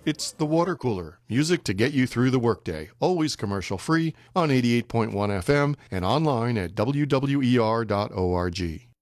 It's the Water Cooler, music to get you through the workday. Always commercial free on 88.1 FM and online at wwer.org.